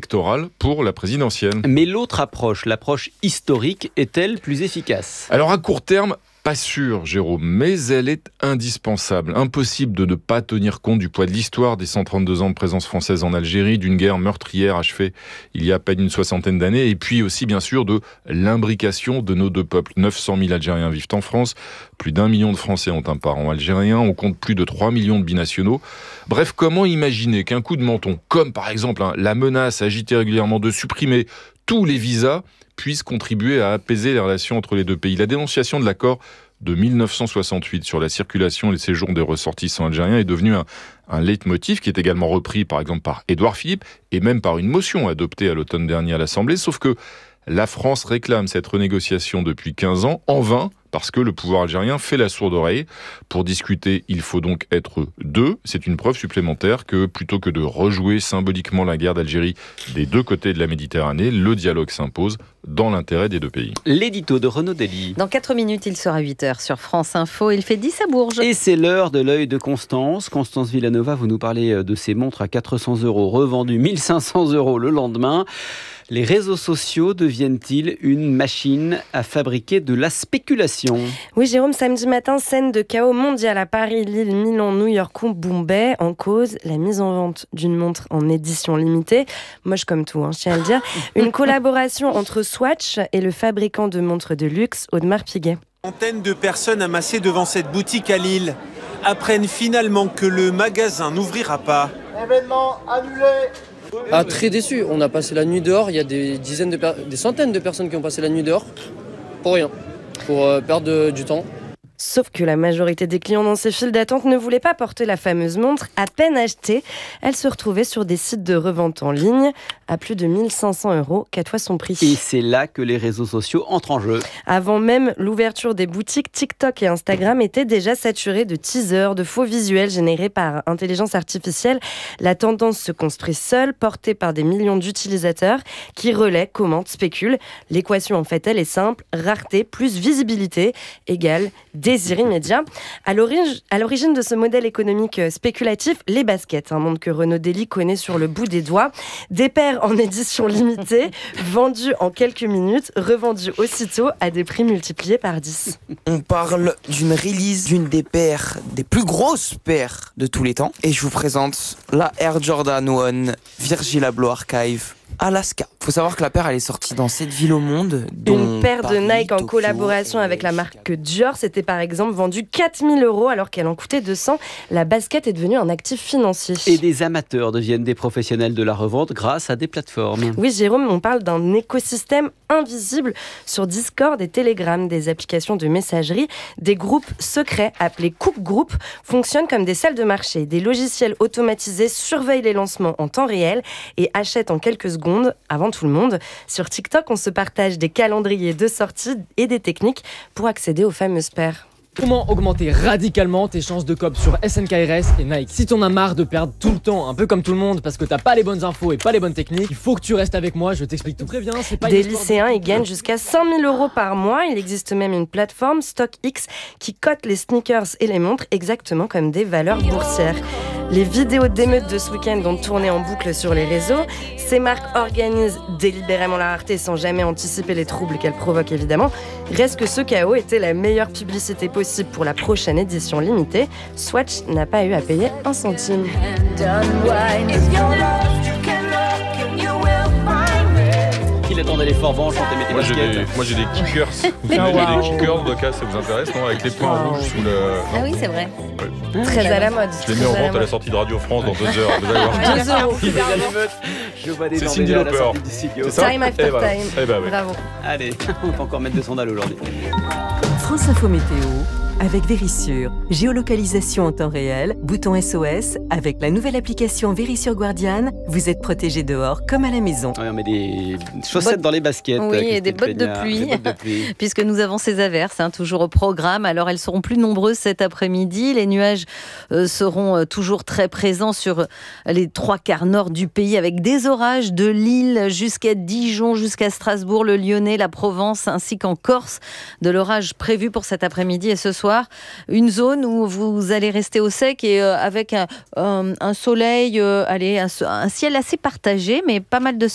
électorale pour la présidentielle. Mais l'autre approche, l'approche historique, est-elle plus efficace ? Alors à court terme, pas sûr, Jérôme, mais elle est indispensable. Impossible de ne pas tenir compte du poids de l'histoire des 132 ans de présence française en Algérie, d'une guerre meurtrière achevée il y a à peine une soixantaine d'années, et puis aussi bien sûr de l'imbrication de nos deux peuples. 900 000 Algériens vivent en France, plus d'1 million de Français ont un parent algérien, on compte plus de 3 millions de binationaux. Bref, comment imaginer qu'un coup de menton, comme par exemple la menace agitée régulièrement de supprimer tous les visas, puisse contribuer à apaiser les relations entre les deux pays. La dénonciation de l'accord de 1968 sur la circulation et le séjour des ressortissants algériens est devenue un leitmotiv qui est également repris par exemple par Édouard Philippe et même par une motion adoptée à l'automne dernier à l'Assemblée, sauf que la France réclame cette renégociation depuis 15 ans, en vain, parce que le pouvoir algérien fait la sourde oreille. Pour discuter, il faut donc être deux. C'est une preuve supplémentaire que, plutôt que de rejouer symboliquement la guerre d'Algérie des deux côtés de la Méditerranée, le dialogue s'impose dans l'intérêt des deux pays. L'édito de Renaud Dely. Dans 4 minutes, il sera 8h sur France Info. Il fait 10 à Bourges. Et c'est l'heure de l'œil de Constance. Constance Villanova, vous nous parlez de ces montres à 400 €, revendues 1 500 € le lendemain. Les réseaux sociaux deviennent-ils une machine à fabriquer de la spéculation ? Oui, Jérôme, samedi matin, scène de chaos mondial à Paris, Lille, Milan, New York ou Bombay. En cause, la mise en vente d'une montre en édition limitée. Moche comme tout, je tiens à le dire. Une collaboration entre Swatch et le fabricant de montres de luxe, Audemars Piguet. Centaines de personnes amassées devant cette boutique à Lille apprennent finalement que le magasin n'ouvrira pas. Événement annulé. Très déçu. On a passé la nuit dehors. Il y a des centaines de personnes qui ont passé la nuit dehors pour rien, pour perdre du temps. Sauf que la majorité des clients dans ces files d'attente ne voulaient pas porter la fameuse montre. À peine achetée, elle se retrouvait sur des sites de revente en ligne à plus de 1 500 €, 4 fois son prix. Et c'est là que les réseaux sociaux entrent en jeu. Avant même l'ouverture des boutiques, TikTok et Instagram étaient déjà saturés de teasers, de faux visuels générés par intelligence artificielle. La tendance se construit seule, portée par des millions d'utilisateurs qui relaient, commentent, spéculent. L'équation, en fait, elle est simple. Rareté plus visibilité égale désir immédiat. À l'origine de ce modèle économique spéculatif, les baskets, un monde que Renaud Dely connaît sur le bout des doigts. Des paires en édition limitée, vendues en quelques minutes, revendues aussitôt à des prix multipliés par 10. On parle d'une release d'une des plus grosses paires de tous les temps. Et je vous présente la Air Jordan 1 Virgil Abloh Archive Alaska. Faut savoir que la paire, elle est sortie dans 7 villes au monde. Une paire Paris, de Nike en Tokyo, collaboration avec la marque Dior, c'était par exemple vendu 4 000 € alors qu'elle en coûtait 200. La basket est devenue un actif financier. Et des amateurs deviennent des professionnels de la revente grâce à des plateformes. Oui, Jérôme, on parle d'un écosystème invisible sur Discord et Telegram, des applications de messagerie. Des groupes secrets appelés Cook Group fonctionnent comme des salles de marché. Des logiciels automatisés surveillent les lancements en temps réel et achètent en quelques secondes avant tout le monde. Sur TikTok, on se partage des calendriers de sortie et des techniques pour accéder aux fameuses paires. Comment augmenter radicalement tes chances de COP sur SNKRS et Nike? Si t'en as marre de perdre tout le temps, un peu comme tout le monde, parce que t'as pas les bonnes infos et pas les bonnes techniques, il faut que tu restes avec moi, je t'explique tout. Préviens, c'est pas des lycéens, ils gagnent jusqu'à 100 000 € par mois. Il existe même une plateforme, StockX, qui cote les sneakers et les montres exactement comme des valeurs boursières. Les vidéos d'émeutes de ce week-end ont tourné en boucle sur les réseaux. Ces marques organisent délibérément la rareté sans jamais anticiper les troubles qu'elles provoquent évidemment. Reste que ce chaos était la meilleure publicité possible pour la prochaine édition limitée. Swatch n'a pas eu à payer un centime. Il attendait les forts-vents, chanter mes baskets. Moi j'ai des kickers. Vous savez, j'ai des kickers de cas, ça vous intéresse, non? Avec les points rouges sous le... Ah oui, c'est vrai. Ouais. Très à la mode. Je les mets en vente à la sortie de Radio France dans 2 heures. Vous allez voir. 2 €. Je vois des C'est gens Cyndi déjà à la Lauper. sortie du studio. C'est ça? Time after Eh ben, time. eh ben oui. Bravo. Allez, on peut encore mettre 200 balles aujourd'hui. France Info Météo avec Vérissure. Géolocalisation en temps réel, bouton SOS. Avec la nouvelle application Vérissure Guardian, vous êtes protégé dehors comme à la maison. Ouais, on met des chaussettes dans les baskets. Oui, et des bottes de pluie. Puisque nous avons ces averses, toujours au programme. Alors, elles seront plus nombreuses cet après-midi. Les nuages seront toujours très présents sur les 3/4 nord du pays, avec des orages de Lille jusqu'à Dijon, jusqu'à Strasbourg, le Lyonnais, la Provence, ainsi qu'en Corse. De l'orage prévu pour cet après-midi et ce soir. Une zone où vous allez rester au sec et avec un soleil, un ciel assez partagé, mais pas mal de soleil.